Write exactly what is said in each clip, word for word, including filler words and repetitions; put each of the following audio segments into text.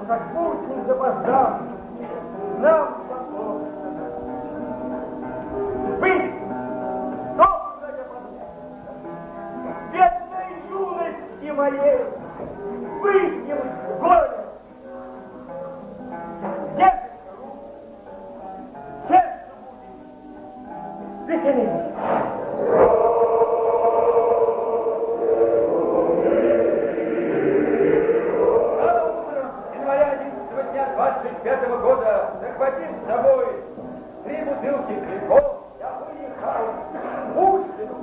как путник запоздал, нам вопрос. Вы, добрая подруга, бедной юности моей, выпьем с горя. Держится руку, сердце будет веселее. двадцать пятого года, захватив с собой три бутылки кликов, я выехал к Пушкину.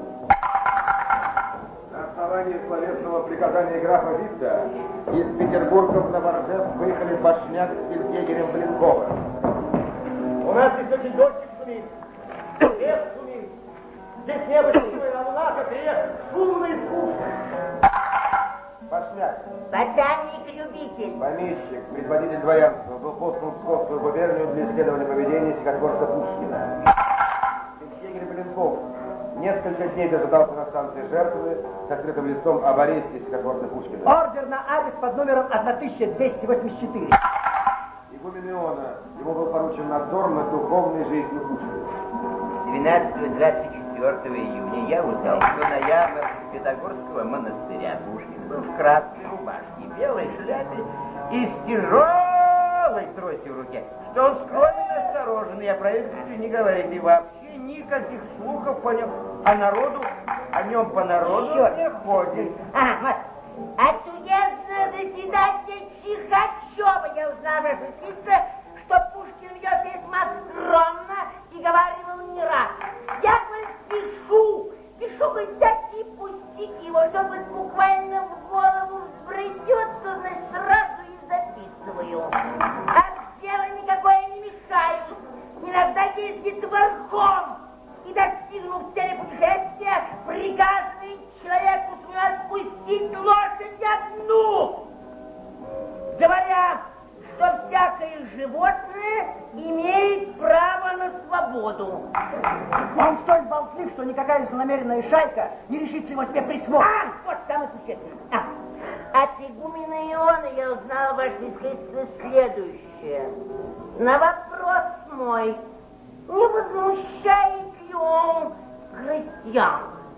На основании словесного приказания графа Витта из Петербурга в Новоржев выехали Башняк с фельдъегерем Блинковым. У нас здесь очень дождик шумит, лес шумит. Здесь небо шумит, а луна, как река, шумно и скучно. Башняк. Ботаник-любитель. Помещик, предводитель дворянства, был послан в Псковскую губернию для исследования поведения стихотворца Пушкина. Фельдъегерь Блинков несколько дней дожидался на станции жертвы с открытым листом об аресте стихотворца Пушкина. Ордер на арест под номером тысяча двести восемьдесят четыре. Игумен Иона, ему был поручен надзор над духовной жизнью Пушкина. двенадцатого-двадцать четвёртого июня я узнал, что на ярмарке Пятигорского монастыря Пушкин был в красной рубашке, белой шляпе и с тяжелой тростью в руке, что он скромен и осторожен. Я правительству не говорит, и вообще никаких слухов по нем, а народу, о нем по народу Черт. не ходит. А, вот, от уездного заседания Чихачева я узнал, ваше сестрица, что Пушкин ведет весьма скромно и говаривал не раз. Я, говорит, пишу, пишу хоть всякие пустяки, вот чтобы буквально в голову взбредет, то, значит, сразу и записываю. От дела никакое не мешаюсь, иногда ездит верхом, и, достигнув цели путешествия, приказывает человеку отпустить лошадь одну, говоря, что всякое животное имеет право на свободу. Он столь болтлив, что никакая злонамеренная шайка не решится его себе присвоить. А, вот самое существенное. А, от игумена Иона я узнала, ваше бесхристство, следующее. На вопрос мой, не возмущает ли он крестьян?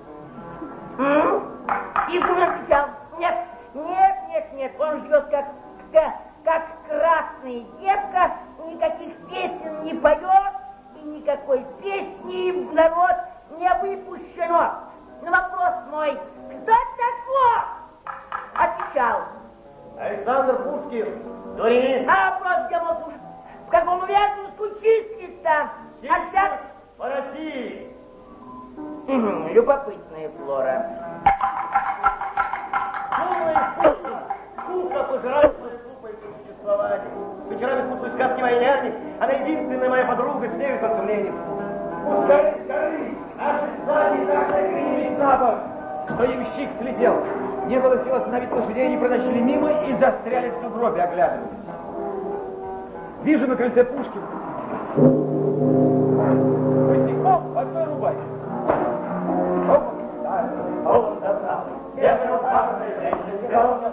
Игумен отвечал, нет, нет, нет, нет, он живет как, как, как красная девка, никаких песен не поет, и никакой песни в народ не выпущено. На вопрос мой, кто такой? Отвечал. Александр Пушкин, дворянин. А вопрос, где мол, в каком ведомстве числится? Числится по России. Любопытная флора. Думает Пушкин, скука пожирает мое глупое существование. Вечерами слушаю сказки моей няни, она единственная моя подруга, с нею только мне не скучно. Спускались с горы, наши сани так накренились на бок, что ямщик слетел. Не было сил остановить лошадей, они проносили мимо и застряли в сугробе, оглядываясь. Вижу на крыльце Пушкина. Босиком в одной рубахе. Он добрал, первый парный вечер,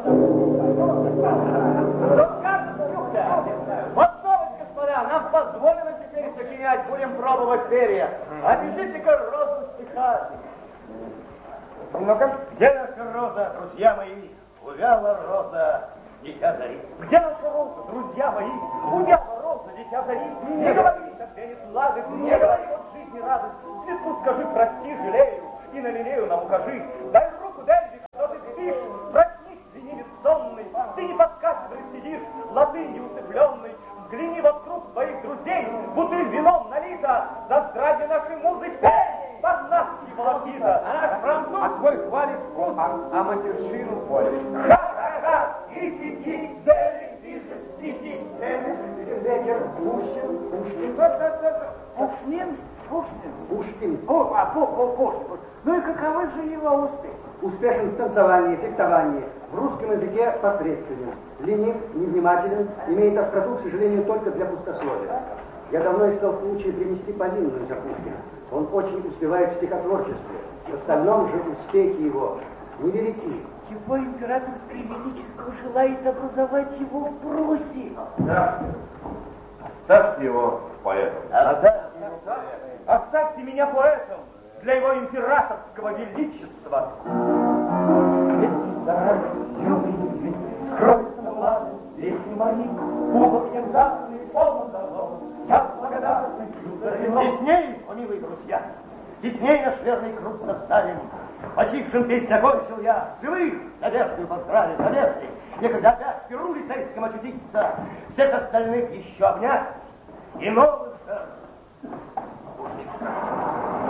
вот новость, господа, нам позволено теперь сочинять, будем пробовать перья. А пишите-ка розу стиха. Ну-ка, где наша роза, друзья мои? Увяла роза, дитя зари. Где наша роза, друзья мои? Увяла роза, дитя зари. Не говори, как денет сладость, не говори, вот жизни радость. Цветку скажи, прости, жалею, и на лилею нам укажи. Дай руку, Дельвик, что ты спишь? Проснись, ленивец сонный, ты не под кафедрой сидишь, латынью усыпленный. Взгляни вокруг твоих друзей, бутыль вином налита, за здравие нашей музы пей, парнасский волокита. А наш француз а свой хвалит вкус, а, а матершину полит. Ха-ха-ха, и-ти-ти, Дельвик пишет стихи. Дельвик, Пушкин, Пушкин, Пушкин, Пушкин, Пушкин. О, а, по, по, Пушкин. Ну и каковы же его успехи? Успешен в танцевании, фехтовании, в русском языке посредственен, ленив, невнимателен, имеет остроту, к сожалению, только для пустословия. Я давно искал случай принести повинную за Пушкина. Он очень успевает в стихотворчестве. В остальном же успехи его невелики. Его императорское величество желает образовать его в Пруссии. Оставьте. Оставьте его поэтом. Оставьте, Оставьте меня поэтом для его императорского величества. Эти заранее юные, скроется младость, дети мои, кубок янтарный, полон дорог. Я благодарный за вино. Тесней, о милые друзья, тесней наш верный круг составим. Почившим песнь окончил я, живых надеждой поздравим, надеждой. И когда опять в перу лицейском очутиться, всех остальных еще обнять и новых жертв уж не страшно.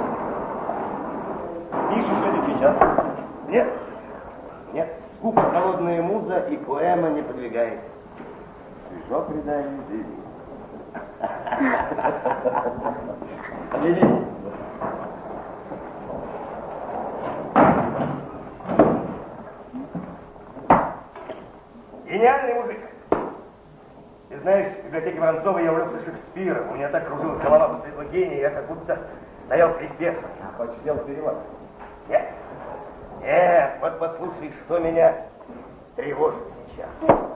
Пишешь ли ты сейчас? Нет, нет, скупо холодная муза и поэма не подвигается. Свежо предание жизни. Подведи. Гениальный мужик. Ты знаешь, в библиотеке Воронцова я увлекся Шекспиром. У меня так кружилась голова после этого гения, я как будто стоял перед пьесой. Хочешь делать перевод? Нет, нет, вот послушай, что меня тревожит сейчас.